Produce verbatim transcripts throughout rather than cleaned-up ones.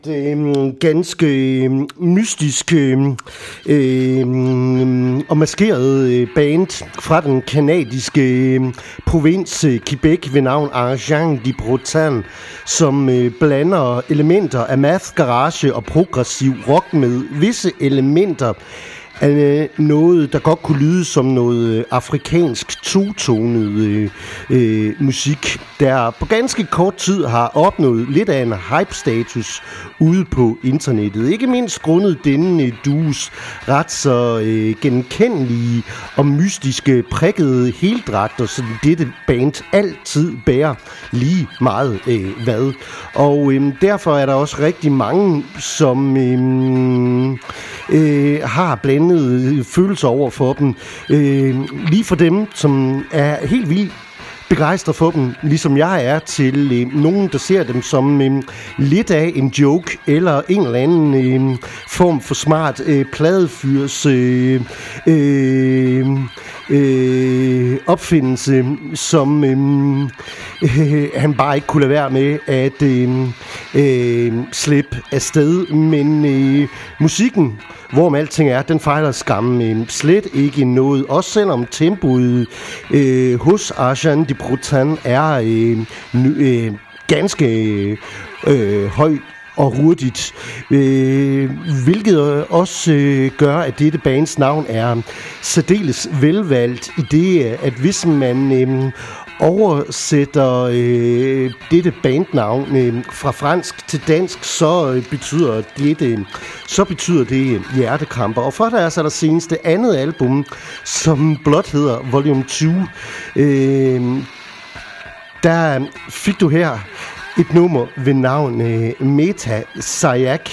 Det er ganske mystisk øh, og maskeret band fra den kanadiske provins Quebec ved navn Argent de Bretagne, som øh, blander elementer af math, garage og progressiv rock med visse elementer af noget, der godt kunne lyde som noget afrikansk totonet øh, øh, musik, der på ganske kort tid har opnået lidt af en hype-status ude på internettet. Ikke mindst grundet denne dues ret så øh, genkendelige og mystiske prikkede heldragter, som dette band altid bærer lige meget øh, hvad. Og øh, derfor er der også rigtig mange, som øh, øh, har blandet følelser over for dem. Øh, lige for dem, som er helt vildt begejstret for dem, ligesom jeg er, til øh, nogen, der ser dem som øh, lidt af en joke, eller en eller anden øh, form for smart øh, pladefyrs øh, øh, øh, opfindelse, som øh, øh, han bare ikke kunne lade være med at øh, øh, slippe afsted. Men øh, musikken, hvorom alting er, den fejler skam øh, slet ikke noget. Også selvom tempoet øh, hos Argent de Bretagne er øh, øh, ganske øh, højt og hurtigt, øh, hvilket også øh, gør, at dette bands navn er særdeles velvalgt i det, at hvis man øh, oversætter øh, dette bandnavn øh, fra fransk til dansk, så øh, betyder det så betyder det hjertekramper. Og for der er så der seneste andet album, som blot hedder Volume to, øh, der fik du her et nummer ved navn øh, Meta Sayak.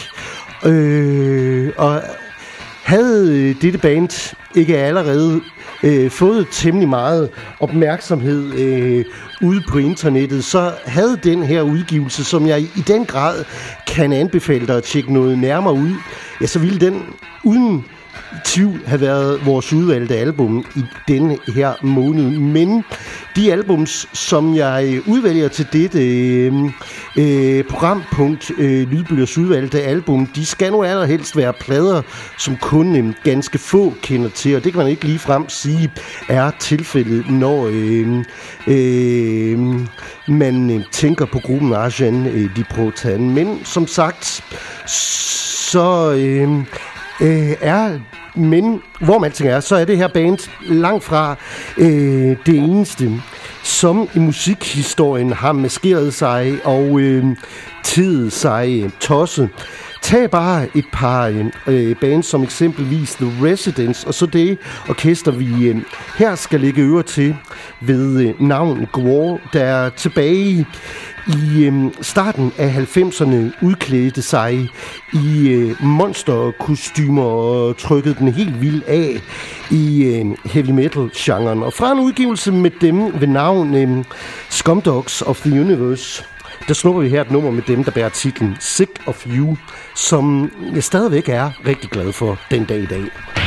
Øh, og havde dette band ikke allerede øh, fået temmelig meget opmærksomhed øh, ude på internettet, så havde den her udgivelse, som jeg i den grad kan anbefale dig at tjekke noget nærmere ud, ja, så ville den uden tvivl have været vores udvalgte album i denne her måned. Men de albums, som jeg udvælger til dette øh, programpunkt, øh, Lydbølgers udvalgte album, de skal nu allerhelst være plader, som kun øh, ganske få kender til, og det kan man ikke ligefrem sige er tilfældet, når øh, øh, man øh, tænker på gruppen Argent øh, de Bretagne. Men som sagt, så øh, øh, er Men hvor man tænker, så er det her band langt fra øh, det eneste, som i musikhistorien har maskeret sig og øh, tidet sig tosset. Tag bare et par øh, bands som eksempelvis The Residents, og så det orkester, vi øh, her skal lægge øre til ved øh, navn Gwar, der tilbage i øh, starten af halvfemserne udklædte sig i øh, monsterkostymer og trykkede den helt vildt af i øh, heavy metal-genren. Og fra en udgivelse med dem ved navn øh, Scumdogs of the Universe, der snupper vi her et nummer med dem, der bærer titlen Sick of You, som jeg stadigvæk er rigtig glad for den dag i dag.